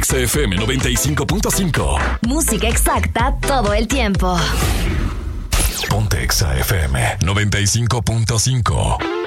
Exa FM 95.5. Música exacta todo el tiempo. Ponte Exa FM 95.5.